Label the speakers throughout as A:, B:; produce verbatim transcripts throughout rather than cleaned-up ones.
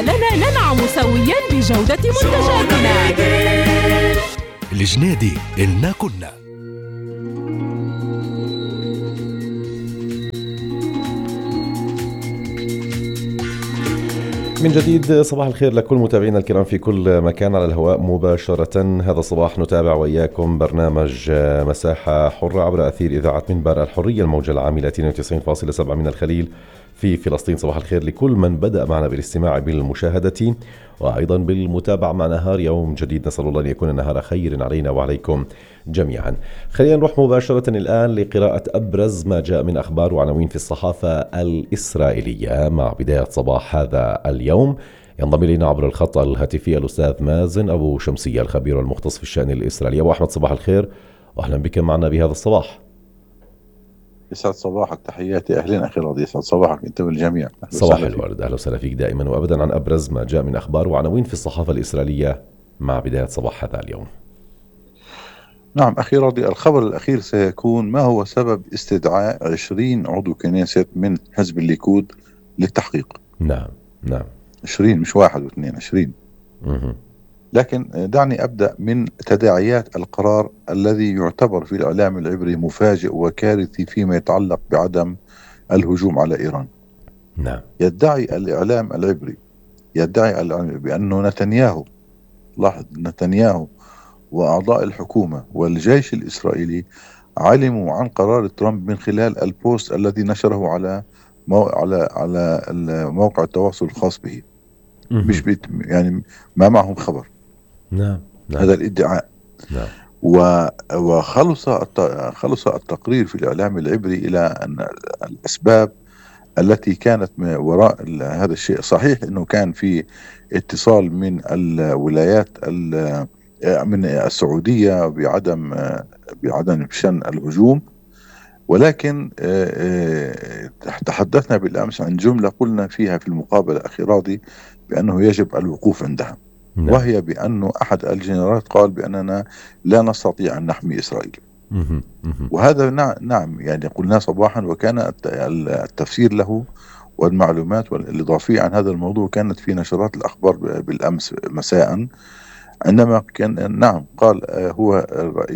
A: لنا ننعم سويا بجودة منتجاتنا.
B: الجنيدي إلنا كنا.
C: من جديد صباح الخير لكل متابعينا الكرام في كل مكان على الهواء مباشرة. هذا الصباح نتابع وإياكم برنامج مساحة حرة عبر أثير إذاعة منبر الحرية، الموجة العاملة اثنين وتسعين فاصلة سبعة من الخليل في فلسطين. صباح الخير لكل من بدأ معنا بالاستماع بالمشاهدة وأيضا بالمتابعة مع نهار يوم جديد. نسأل الله أن يكون النهار خير علينا وعليكم جميعا. خلينا نروح مباشرة الآن لقراءة أبرز ما جاء من أخبار وعناوين في الصحافة الإسرائيلية مع بداية صباح هذا اليوم. ينضم إلينا عبر الخط الهاتفي الأستاذ مازن أبو شمسية الخبير المختص في الشأن الإسرائيلي. أبو أحمد صباح الخير وأهلا بك معنا بهذا الصباح.
D: يسعد صباحك، تحياتي. أهلين أخي راضي، يسعد صباحك أنت والجميع.
C: صباح الورد، أهلا وسهلا فيك دائما وأبدا. عن أبرز ما جاء من أخبار وعناوين في الصحافة الإسرائيلية مع بداية صباح هذا اليوم.
D: نعم أخي راضي، الخبر الأخير سيكون ما هو سبب استدعاء عشرين عضو كنيست من حزب الليكود للتحقيق.
C: نعم نعم
D: عشرين، مش واحد واثنين، عشرين.
C: مه.
D: لكن دعني أبدأ من تداعيات القرار الذي يعتبر في الإعلام العبري مفاجئ وكارثي فيما يتعلق بعدم الهجوم على إيران.
C: نعم.
D: يدعي الإعلام العبري يدعي الإعلام بأنه نتنياهو، لاحظ، نتنياهو وأعضاء الحكومة والجيش الإسرائيلي علموا عن قرار ترامب من خلال البوست الذي نشره على مو... على على موقع التواصل الخاص به.
C: مه.
D: مش بيت... يعني ما معهم خبر.
C: نعم. نعم.
D: هذا الادعاء.
C: نعم.
D: و... وخلص الت... خلص التقرير في الإعلام العبري إلى أن الأسباب التي كانت وراء ال... هذا الشيء. صحيح أنه كان في اتصال من الولايات ال... من السعودية بعدم بعدم شن الهجوم، ولكن تحدثنا بالأمس عن جملة قلنا فيها في المقابلة أخي راضي بأنه يجب الوقوف عندها. نعم. وهي بأنه أحد الجنرالات قال بأننا لا نستطيع أن نحمي إسرائيل.
C: مه. مه.
D: وهذا نعم يعني قلنا صباحا، وكان التفسير له والمعلومات الإضافية عن هذا الموضوع كانت في نشرات الأخبار بالأمس مساء، عندما كان نعم قال هو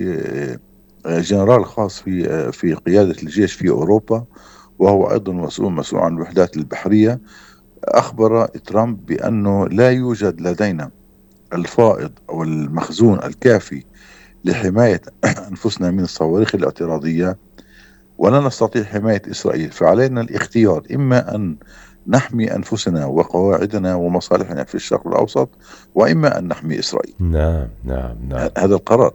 D: جنرال خاص في في قيادة الجيش في أوروبا، وهو أيضا مسؤول مسؤول عن الوحدات البحرية. أخبر ترامب بأنه لا يوجد لدينا الفائض أو المخزون الكافي لحماية أنفسنا من الصواريخ الاعتراضية، ولا نستطيع حماية إسرائيل، فعلينا الاختيار إما أن نحمي أنفسنا وقواعدنا ومصالحنا في الشرق الأوسط، وإما أن نحمي إسرائيل.
C: نعم نعم نعم.
D: هذا القرار.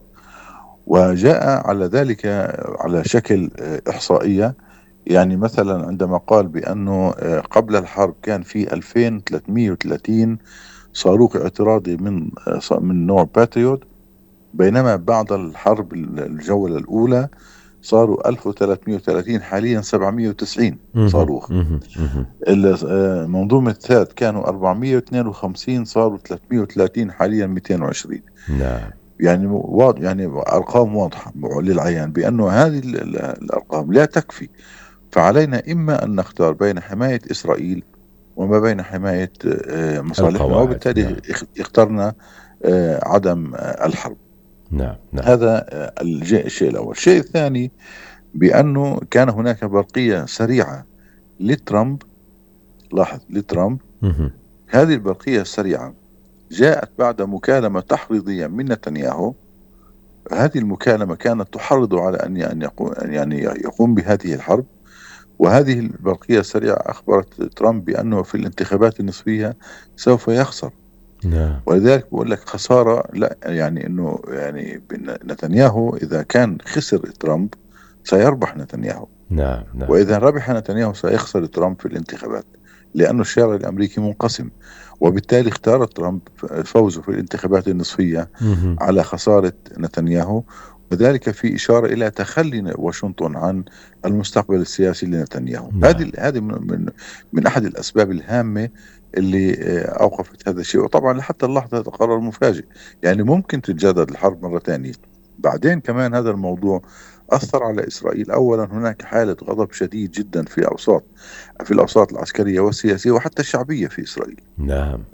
D: وجاء على ذلك على شكل إحصائية. يعني مثلا عندما قال بأنه قبل الحرب كان في ألفين وثلاثمئة وثلاثين صاروخ اعتراضي من من نوع باتريوت، بينما بعد الحرب الجولة الأولى صاروا ألف وثلاثمئة وثلاثين، حاليا سبعمئة وتسعين صاروخ. منظومة ثاد كانوا أربعمئة واثنين وخمسين، صاروا ثلاثمئة وثلاثين، حاليا مئتين وعشرين.
C: نعم.
D: يعني واضح، يعني أرقام واضحة للعيان بأنه هذه الأرقام لا تكفي. فعلينا إما أن نختار بين حماية إسرائيل وما بين حماية مصالحنا، وبالتالي نعم. اخترنا عدم الحرب.
C: نعم. نعم.
D: هذا الشيء الأول. الشيء الثاني بأنه كان هناك برقية سريعة لترامب. لاحظ، لترامب.
C: مه.
D: هذه البرقية السريعة جاءت بعد مكالمة تحريضية من نتنياهو. هذه المكالمة كانت تحرض على أن يقوم يعني يقوم بهذه الحرب. وهذه البرقية السريعة أخبرت ترامب بأنه في الانتخابات النصفية سوف يخسر.
C: نعم.
D: ولذلك بقول لك خسارة، لا يعني إنه يعني نتنياهو إذا كان خسر ترامب سيربح نتنياهو.
C: نعم. نعم.
D: وإذا ربح نتنياهو سيخسر ترامب في الانتخابات، لأنه الشارع الأمريكي منقسم. وبالتالي اختار ترامب فوزه في الانتخابات النصفية
C: مه.
D: على خسارة نتنياهو، وذلك في إشارة إلى تخلي واشنطن عن المستقبل السياسي لنتنياهو.
C: نعم.
D: هذه هذه من من أحد الأسباب الهامة اللي أوقفت هذا الشيء. وطبعا لحتى اللحظة هذا قرار مفاجئ، يعني ممكن تتجدد الحرب مرة ثانية. بعدين كمان هذا الموضوع أثر على إسرائيل. أولا هناك حالة غضب شديد جدا في أوساط في الأوساط العسكرية والسياسية وحتى الشعبية في إسرائيل.
C: نعم.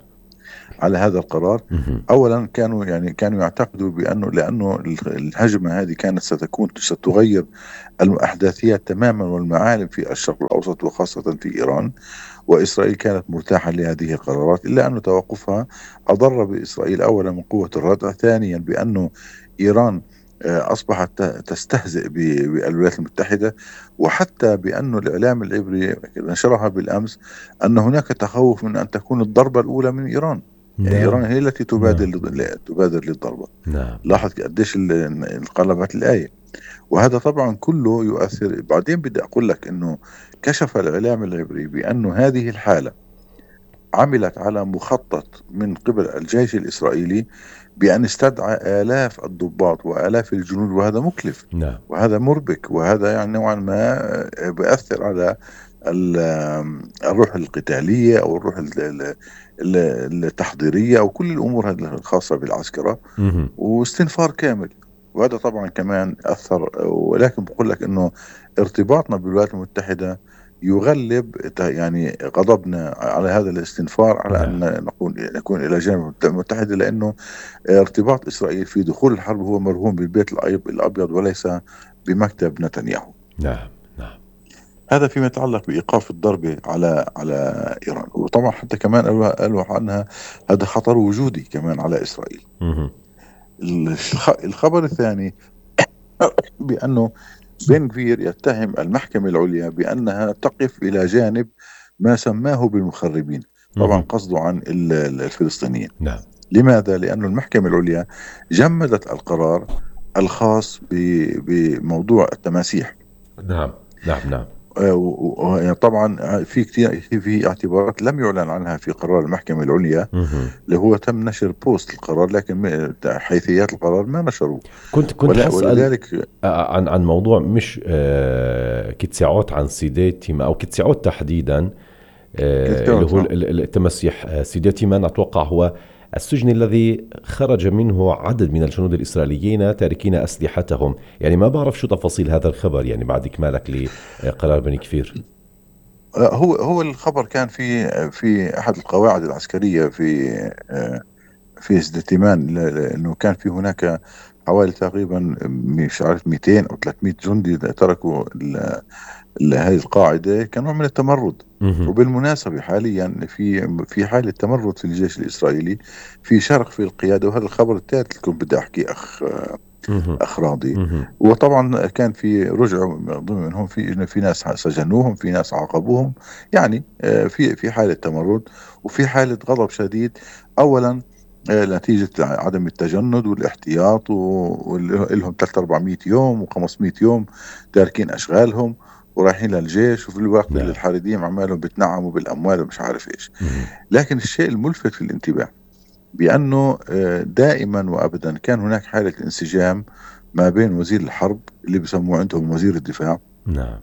D: على هذا القرار.
C: مهم.
D: أولا كانوا يعني كانوا يعتقدوا بأنه لأنه الهجمة هذه كانت ستكون ستغير الأحداثيات تماما والمعالم في الشرق الأوسط وخاصة في إيران، وإسرائيل كانت مرتاحة لهذه القرارات، إلا أن توقفها أضر بإسرائيل أولا من قوة الردع، ثانيا بأنه إيران آه، أصبحت تستهزئ بالولايات المتحدة، وحتى بأن الإعلام العبري نشرها بالأمس أن هناك تخوف من أن تكون الضربة الأولى من إيران. يعني
C: نعم.
D: إيران هي التي تبادر
C: نعم.
D: لل- تبادر للضربة.
C: نعم.
D: لاحظ قديش ال- انقلبت الآية. وهذا طبعا كله يؤثر. بعدين بدي أقول لك أنه كشف الإعلام العبري بأن هذه الحالة عملت على مخطط من قبل الجيش الإسرائيلي بأن استدعى آلاف الضباط وآلاف الجنود، وهذا مكلف
C: نعم.
D: وهذا مربك، وهذا يعني نوعا ما بيأثر على ال- الروح القتالية أو الروح ال- ال- ال- التحضيرية أو كل الأمور هذه الخاصة بالعسكرة،
C: مهم.
D: واستنفار كامل. وهذا طبعا كمان أثر. ولكن بقول لك أنه ارتباطنا بالولايات المتحدة يغلب ت- يعني غضبنا على هذا الاستنفار على
C: نعم.
D: أن نكون نكون إلى جانب الولايات المتحدة، لأنه ارتباط إسرائيل في دخول الحرب هو مرهون بالبيت الأيب- الأبيض وليس بمكتب نتنياهو.
C: نعم. نعم.
D: هذا فيما يتعلق بإيقاف الضربة على على إيران. وطبعا حتى كمان قالوا قالوا عنها هذا خطر وجودي كمان على إسرائيل.
C: مهم.
D: الخ- الخبر الثاني بأنه بن غفير يتهم المحكمة العليا بأنها تقف إلى جانب ما سماه بالمخربين، طبعا
C: مهم.
D: قصده عن ال- ال- الفلسطينيين.
C: نعم.
D: لماذا؟ لأن المحكمة العليا جمدت القرار الخاص ب- بموضوع التماسيح.
C: نعم. نعم. نعم.
D: آه، و- و- يعني طبعا في كتير في اعتبارات لم يعلن عنها في قرار المحكمة العليا،
C: مهم.
D: اللي هو تم نشر بوست القرار، لكن م- حيثيات القرار ما نشروه.
C: كنت كنت
D: ولا
C: حسأل
D: ولذلك
C: آه، عن عن موضوع مش آه، كتساعات عن سيداتيما او كتساعات تحديدا، آه،
D: كتساعات،
C: اللي هو
D: آه.
C: ال- ال- التمسيح. آه، سيداتيما اتوقع هو السجن الذي خرج منه عدد من الجنود الإسرائيليين تاركين أسلحتهم. يعني ما بعرف شو تفاصيل هذا الخبر يعني بعد إكمالك لقرار بن كفير.
D: آه، هو هو الخبر كان في في احد القواعد العسكريه في آه، في سدتيمان، ل- ل- انه كان في هناك حوالي تقريبا مش عارف مئتين او ثلاثمئة جندي تركوا ال- ال- هذه القاعده كنوع من التمرد.
C: مهم.
D: وبالمناسبه حاليا في في حاله تمرد في الجيش الاسرائيلي، في شرخ في القياده. وهذا الخبر الثالث اللي كنت بدي احكيه اخ
C: مهم.
D: اخ راضي.
C: مهم.
D: وطبعا كان في رجع ضمنهم في في ناس سجنوهم، في ناس عاقبوهم. يعني آه، في في حاله تمرد وفي حاله غضب شديد. اولا آه، نتيجه عدم التجند والاحتياط، ولهم ثلاثة أربعمئة يوم وخمسمئة يوم تاركين اشغالهم ورايحين للجيش، وفي الوقت
C: نعم.
D: اللي الحريديم عمالهم بتنعموا بالاموال ومش عارف ايش.
C: مهم.
D: لكن الشيء الملفت في الانتباه بأنه آه، دائما وأبدا كان هناك حالة انسجام ما بين وزير الحرب اللي بسموه عندهم وزير الدفاع
C: نعم.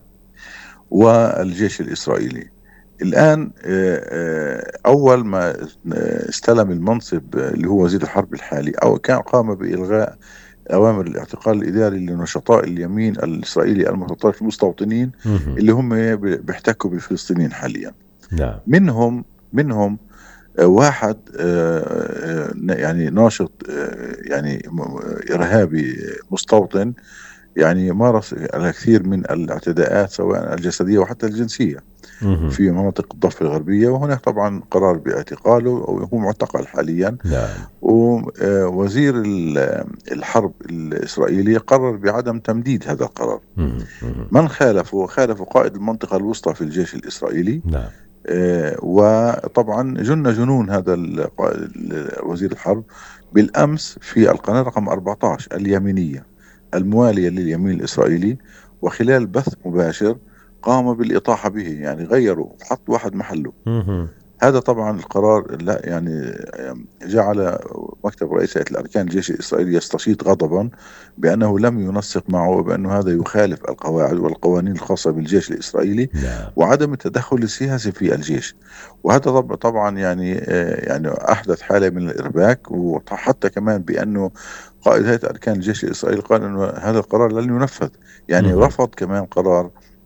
D: والجيش الإسرائيلي. الآن آه، آه، أول ما آه، استلم المنصب آه، اللي هو وزير الحرب الحالي، أو كان قام بإلغاء أوامر الاعتقال الإداري لنشطاء اليمين الإسرائيلي المتطرف المستوطنين
C: مهم.
D: اللي هم بيحتكوا بالفلسطينيين حاليا.
C: نعم.
D: منهم منهم آه، واحد آه، آه، يعني ناشط آه، يعني م- إرهابي مستوطن، يعني مارس الكثير من الاعتداءات سواء الجسدية وحتى الجنسية
C: مهم.
D: في مناطق الضفة الغربية، وهناك طبعا قرار باعتقاله وهو معتقل حاليا.
C: نعم.
D: ووزير ال- الحرب الإسرائيلي قرر بعدم تمديد هذا القرار.
C: مهم. مهم.
D: من خالفه؟ خالفه قائد المنطقة الوسطى في الجيش الإسرائيلي.
C: نعم.
D: آه، وطبعا جن جنون هذا ال- ال- وزير الحرب بالأمس في القناة رقم أربعة عشر اليمينية الموالية لليمين الإسرائيلي، وخلال بث مباشر قام بالإطاحة به، يعني غيروا حط واحد محله.
C: مهم.
D: هذا طبعا القرار لا يعني جعل مكتب رئيس هيئة الأركان الجيش الإسرائيلي يستشيط غضبا بأنه لم ينسق معه، وبأنه هذا يخالف القواعد والقوانين الخاصة بالجيش الإسرائيلي
C: نعم.
D: وعدم التدخل السياسي في الجيش. وهذا طب- طبعا يعني آه، يعني أحدث حالة من الإرباك. وحتى كمان بأنه قائد هيئة أركان الجيش الإسرائيلي قال أنه هذا القرار لن ينفذ، يعني
C: مهم.
D: رفض كمان قرار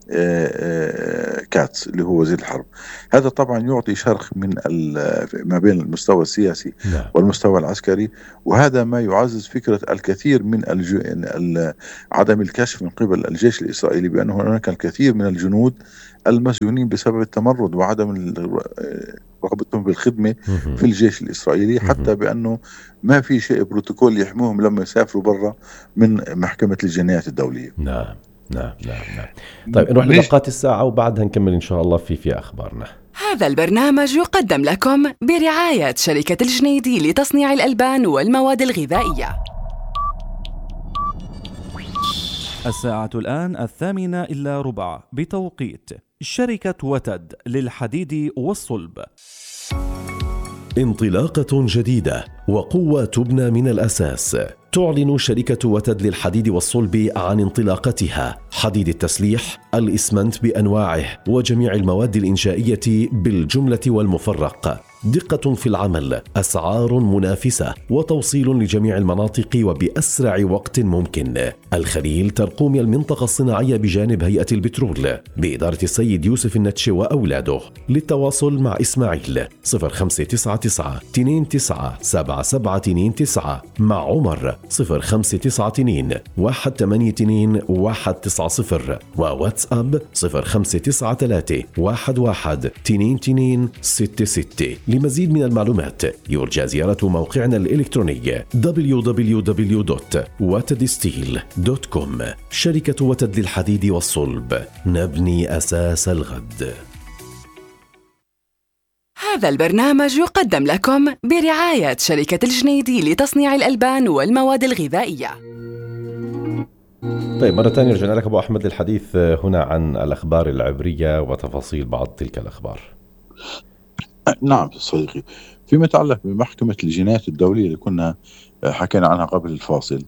D: كاتس اللي هو وزير الحرب. هذا طبعا يعطي شرخ من ما بين المستوى السياسي
C: نعم.
D: والمستوى العسكري، وهذا ما يعزز فكرة الكثير من عدم الكشف من قبل الجيش الإسرائيلي بأنه هناك الكثير من الجنود المسجونين بسبب التمرد وعدم رغبتهم بالخدمة في الجيش الإسرائيلي، حتى بأنه ما في شيء بروتوكول يحموهم لما يسافروا برا من محكمة الجنايات الدولية.
C: نعم نعم نعم نعم. طيب نروح لدقات الساعة وبعدها نكمل إن شاء الله في في أخبارنا.
A: هذا البرنامج يقدم لكم برعاية شركة الجنيدي لتصنيع الألبان والمواد الغذائية.
B: الساعة الآن الثامنة إلا ربع بتوقيت شركة وتد للحديد والصلب.
E: انطلاقة جديدة وقوة تبنى من الأساس. تعلن شركة وتد للحديد والصلب عن انطلاقتها حديد التسليح، الإسمنت بأنواعه وجميع المواد الإنشائية بالجملة والمفرق. دقة في العمل، أسعار منافسة، وتوصيل لجميع المناطق وبأسرع وقت ممكن. الخليل ترقوم المنطقة الصناعية بجانب هيئة البترول بإدارة السيد يوسف النتشي وأولاده. للتواصل مع إسماعيل صفر خمسة تسعة تسعة اثنين تسعة سبعة سبعة اثنين تسعة، مع عمر صفر خمسة تسعة اثنين واحد ثمانية اثنين واحد تسعة صفر، وواتساب صفر خمسة تسعة ثلاثة واحد واحد اثنين اثنين ستة ستة. لمزيد من المعلومات يرجى زيارة موقعنا الإلكتروني دبليو دبليو دبليو دوت وتد ستيل دوت كوم. شركة وتد للحديد والصلب، نبني أساس الغد.
A: هذا البرنامج يقدم لكم برعاية شركة الجنيدي لتصنيع الألبان والمواد الغذائية.
C: طيب مرة ثانية رجعنا لك أبو أحمد للحديث هنا عن الأخبار العبرية وتفاصيل بعض تلك الأخبار.
D: نعم صديقي، فيما يتعلق بمحكمة الجنايات الدولية اللي كنا حكينا عنها قبل الفاصل،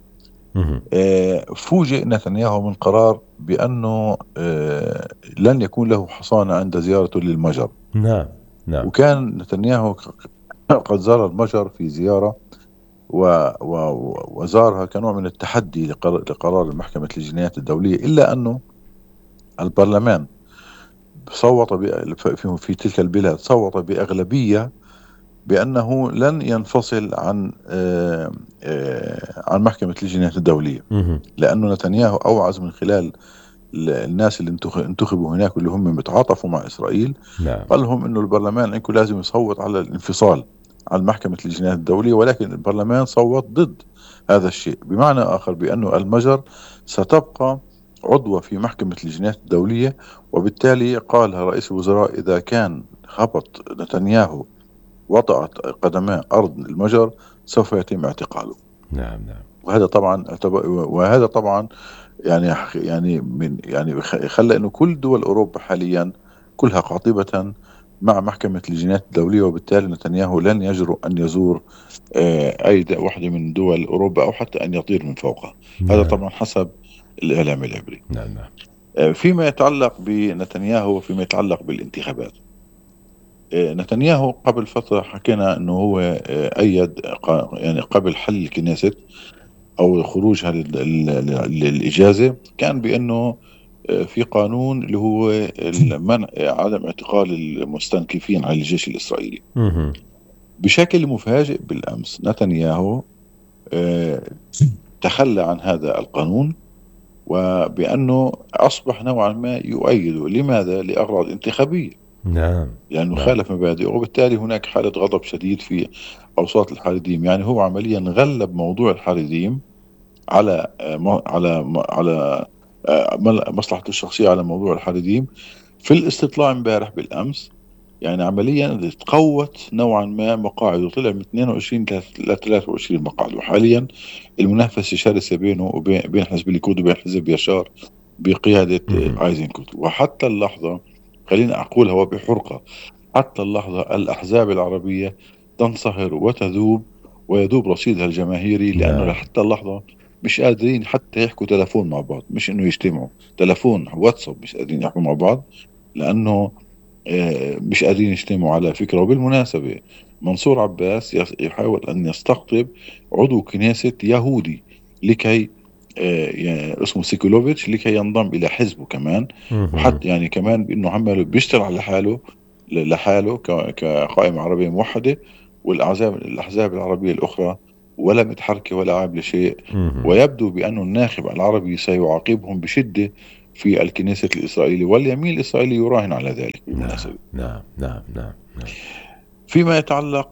D: فوجئ نتنياهو من قرار بأنه لن يكون له حصانة عند زيارته للمجر.
C: نعم نعم.
D: وكان نتنياهو قد زار المجر في زيارة و... و... وزارها كنوع من التحدي لقرار, لقرار محكمة الجنايات الدولية، إلا أنه البرلمان صوت ب... في... في تلك البلاد صوت بأغلبية بأنه لن ينفصل عن آآ آآ عن محكمة الجنايات الدولية، لأنه نتنياهو أوعز من خلال الناس اللي انتخبوا هناك واللي هم بيتعاطفوا مع إسرائيل. نعم. قال لهم إنه البرلمان إنكم لازم يصوت على الانفصال عن محكمة الجنايات الدولية، ولكن البرلمان صوت ضد هذا الشيء، بمعنى آخر بأنه المجر ستبقى عضوة في محكمة الجنايات الدولية. وبالتالي قال رئيس الوزراء إذا كان هبط نتنياهو وضعت قدماء أرض المجر سوف يتم اعتقاله.
C: نعم نعم.
D: وهذا طبعا وهذا طبعا يعني يعني من يعني خلى إنه كل دول أوروبا حاليا كلها قاطبة مع محكمة الجنايات الدولية، وبالتالي نتنياهو لن يجرؤ أن يزور أي واحدة من دول أوروبا أو حتى أن يطير من فوقها. نعم. هذا طبعا حسب الإعلام العبري.
C: نعم نعم.
D: فيما يتعلق بنتنياهو وفيما يتعلق بالانتخابات، نتنياهو قبل فترة حكينا أنه هو أيد يعني قبل حل الكنيست أو خروجها للإجازة، كان بأنه في قانون اللي هو المنع عدم اعتقال المستنكفين على الجيش الإسرائيلي. بشكل مفاجئ بالأمس نتنياهو تخلى عن هذا القانون، وبأنه أصبح نوعا ما يؤيده. لماذا؟ لأغراض انتخابية.
C: نعم.
D: لأنه نعم. خالف مبادئه، وبالتالي هناك حالة غضب شديد في أوساط الحريديم. يعني هو عمليا غلب موضوع الحريديم على على على مصلحته الشخصية على موضوع الحريديم. في الاستطلاع امبارح بالأمس يعني عمليا تقوت نوعا ما مقاعده، طلع من اثنين وعشرين ل ثلاثة وعشرين مقعد. وحاليا المنافسة شرسة بينه وبين حزب الليكود وبين حزب يشار بقيادة ايزنكوت. وحتى اللحظة خلينا أقولها وبحرقة، حتى اللحظة الأحزاب العربية تنصهر وتذوب ويذوب رصيدها الجماهيري، لأنه حتى اللحظة مش قادرين حتى يحكوا تلفون مع بعض، مش إنه يجتمعوا تلفون واتساب، مش قادرين يحكوا مع بعض لأنه مش قادرين يجتمعوا على فكرة. وبالمناسبة منصور عباس يحاول أن يستقطب عضو كنيسة يهودي لكي يعني اسمه سيكولوفيتش لكي ينضم إلى حزبه كمان، وحتى يعني كمان بأنه عمله بيشتغل على حاله لحاله كقائمة عربية موحدة، والأحزاب الأحزاب العربية الأخرى ولا متحركة ولا عاملة شيء. ويبدو بأن الناخب العربي سيعاقبهم بشدة في الكنيسة الإسرائيلي، واليمين الإسرائيلي يراهن على ذلك بالمناسبة.
C: نعم نعم نعم نعم.
D: فيما يتعلق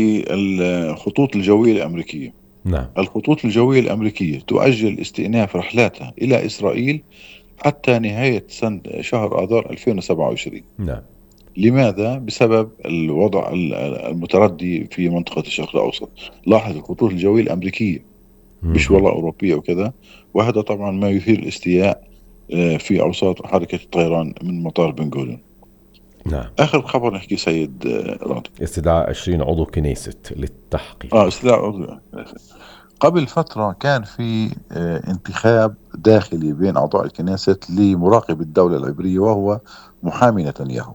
D: بالخطوط الجوية الأمريكية،
C: نعم.
D: الخطوط الجوية الأمريكية تؤجل استئناف رحلاتها إلى إسرائيل حتى نهاية سنة شهر آذار ألفين وسبعة وعشرين.
C: نعم.
D: لماذا؟ بسبب الوضع المتردي في منطقة الشرق الأوسط. لاحظ الخطوط الجوية الأمريكية مش والله أوروبية وكذا، وهذا طبعا ما يثير الاستياء في أوساط حركة الطيران من مطار بن غوريون.
C: نعم.
D: آخر خبر نحكي سيد راضي،
C: استدعاء عشرين عضو كنيسة للتحقيق.
D: آه استدعاء عضو. قبل فترة كان في انتخاب داخلي بين أعضاء الكنيسة لمراقب الدولة العبرية وهو محامي نتنياهو.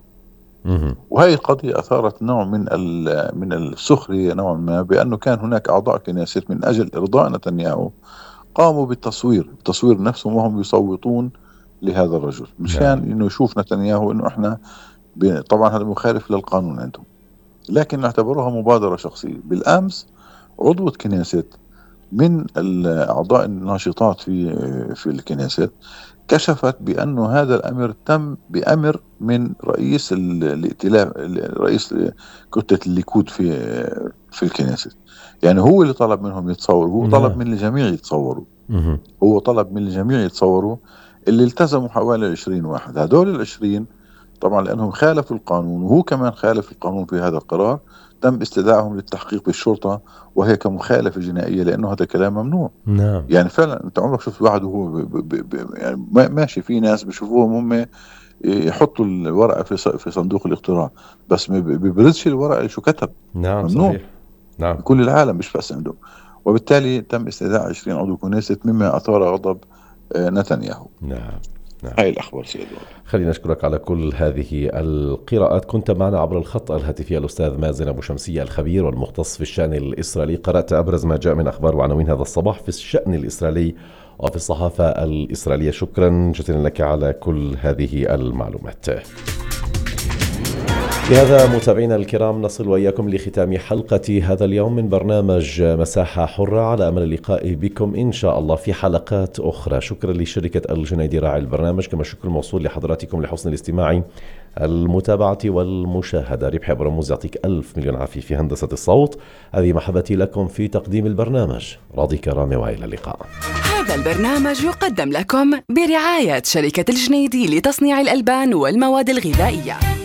D: وهي القضية أثارت نوع من من السخرية نوعا ما، بأنه كان هناك أعضاء كنيسة من أجل إرضاء نتنياهو قاموا بالتصوير التصوير نفسهم وهم يصوتون لهذا الرجل مشان إنه يشوف نتنياهو إنه إحنا طبعا هذا مخالف للقانون عندهم، لكن اعتبروها مبادرة شخصية. بالأمس عضوة كنيسة من الأعضاء الناشطات في في الكنيسة كشفت بأنه هذا الأمر تم بأمر من رئيس الائتلاف، رئيس كتلة الليكود في في الكنيسة. يعني هو اللي طلب منهم يتصوروا، هو طلب من الجميع يتصوروا، هو طلب من الجميع يتصوروا. اللي التزموا حوالي عشرين واحد، هدول العشرين طبعا لأنهم خالفوا القانون وهو كمان خالف القانون في هذا القرار، تم استدعائهم للتحقيق بالشرطة وهي كمخالفة جنائية، لأنه هذا كلام ممنوع.
C: نعم.
D: يعني فعلا أنت عمرك شفت واحد وهو ب ب ب يعني ماشي، في ناس بشوفوهم هم يحطوا الورقة في في صندوق الاقتراع بس ما بيبرزش الورقة شو كتب.
C: نعم
D: ممنوع.
C: صحيح. نعم.
D: كل العالم مش بس عنده. وبالتالي تم استدعاء عشرين عضو كنيسة مما أثار غضب نتنياهو.
C: نعم. نعم.
D: هاي الأخبار سيد.
C: خلينا نشكرك على كل هذه القراءات. كنت معنا عبر الخط الهاتفي الأستاذ مازن أبو شمسية الخبير والمختص في الشأن الإسرائيلي. قرأت أبرز ما جاء من أخبار وعناوين هذا الصباح في الشأن الإسرائيلي وفي الصحافة الإسرائيلية. شكرا جزيلا لك على كل هذه المعلومات. بهذا متابعينا الكرام نصل وإياكم لختام حلقة هذا اليوم من برنامج مساحة حرة، على أمل اللقاء بكم إن شاء الله في حلقات أخرى. شكرا لشركة الجنيدي راعي البرنامج، كما شكر موصول لحضراتكم لحسن الاستماع المتابعة والمشاهدة. ربحي أبو رموز يعطيك ألف مليون عافية في هندسة الصوت. هذه محبتي لكم في تقديم البرنامج. راضي كرامي وإلى اللقاء.
A: هذا البرنامج يقدم لكم برعاية شركة الجنيدي لتصنيع الألبان والمواد الغذائية.